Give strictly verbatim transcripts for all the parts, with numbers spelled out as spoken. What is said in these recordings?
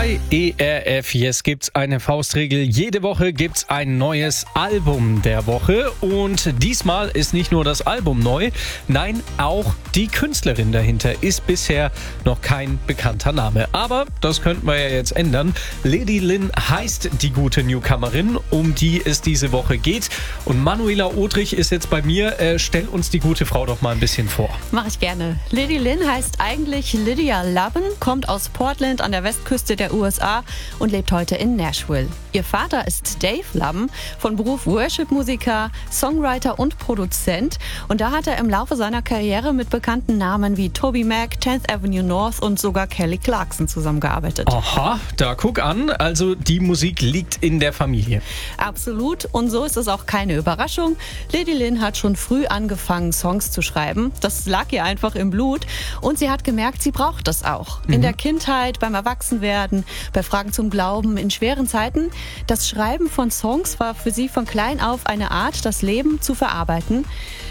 Bei E R F Yes gibt's eine Faustregel. Jede Woche gibt's ein neues Album der Woche. Und diesmal ist nicht nur das Album neu, nein, auch die Künstlerin dahinter ist bisher noch kein bekannter Name. Aber das könnten wir ja jetzt ändern. Lady Lin heißt die gute Newcomerin, um die es diese Woche geht. Und Manuela Odrich ist jetzt bei mir. Äh, stell uns die gute Frau doch mal ein bisschen vor. Mach ich gerne. Lady Lin heißt eigentlich Lydia Lubben, kommt aus Portland an der Westküste der U S A und lebt heute in Nashville. Ihr Vater ist Dave Lubben, von Beruf Worship-Musiker, Songwriter und Produzent. Und da hat er im Laufe seiner Karriere mit bekannten Namen wie TobyMac, tenth Avenue North und sogar Kelly Clarkson zusammengearbeitet. Aha, da guck an. Also die Musik liegt in der Familie. Absolut. Und so ist es auch keine Überraschung. Lady Lin hat schon früh angefangen, Songs zu schreiben. Das lag ihr einfach im Blut. Und sie hat gemerkt, sie braucht das auch. In Mhm. der Kindheit, beim Erwachsenwerden, bei Fragen zum Glauben, in schweren Zeiten. Das Schreiben von Songs war für sie von klein auf eine Art, das Leben zu verarbeiten.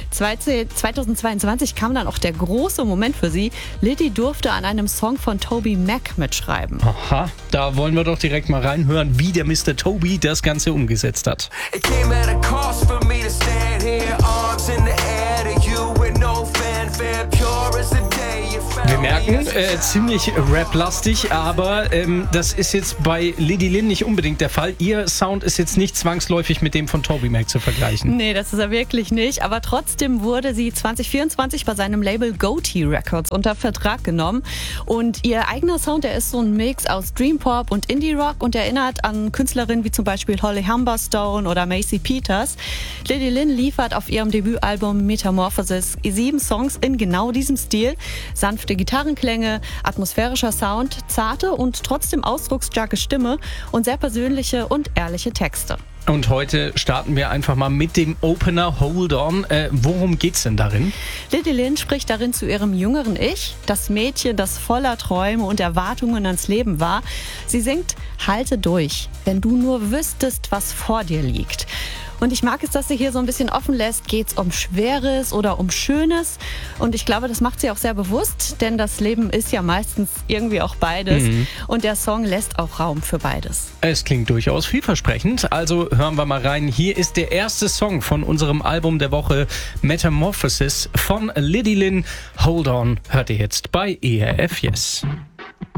zweitausendzweiundzwanzig kam dann auch der große Moment für sie. Lady durfte an einem Song von TobyMac mitschreiben. Aha, da wollen wir doch direkt mal reinhören, wie der Mister Toby das Ganze umgesetzt hat. It came at a cost for me to stand here, arms in the air to you with no fanfare, pure as the day you found Wir me. merken, äh, ziemlich rap-lastig, aber ähm, das ist jetzt bei Lady Lin nicht unbedingt der Fall. Ihr Sound ist jetzt nicht zwangsläufig mit dem von TobyMac zu vergleichen. Nee, das ist er wirklich nicht. Aber trotzdem wurde sie zwanzig vierundzwanzig bei seinem Label Goatee Records unter Vertrag genommen. Und ihr eigener Sound, der ist so ein Mix aus Dream-Pop und Indie-Rock und erinnert an Künstlerinnen wie zum Beispiel Holly Humberstone oder Macy Peters. Lady Lin liefert auf ihrem Debütalbum Metamorphosis sieben Songs in genau diesem Stil. Sanfte Gitarrenklänge, atmosphärischer Sound, zarte und trotzdem ausdrucksstarke Stimme und sehr persönliche und ehrliche Texte. Und heute starten wir einfach mal mit dem Opener Hold On. Äh, worum geht's denn darin? Lady Lin spricht darin zu ihrem jüngeren Ich, das Mädchen, das voller Träume und Erwartungen ans Leben war. Sie singt: Halte durch, wenn du nur wüsstest, was vor dir liegt. Und ich mag es, dass sie hier so ein bisschen offen lässt, geht's um Schweres oder um Schönes. Und ich glaube, das macht sie auch sehr bewusst, denn das Leben ist ja meistens irgendwie auch beides. Mhm. Und der Song lässt auch Raum für beides. Es klingt durchaus vielversprechend, also hören wir mal rein. Hier ist der erste Song von unserem Album der Woche, Metamorphosis von Lady Lin. Hold On, hört ihr jetzt bei E R F Yes.